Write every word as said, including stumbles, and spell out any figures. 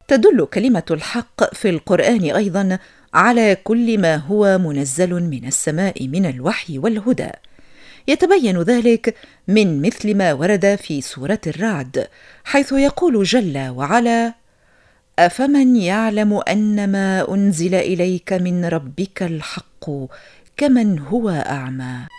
تدل كلمة الحق في القرآن أيضا على كل ما هو منزل من السماء من الوحي والهدى. يتبين ذلك من مثل ما ورد في سورة الرعد، حيث يقول جل وعلا: أفمن يعلم أنما أنزل إليك من ربك الحق كمن هو أعمى.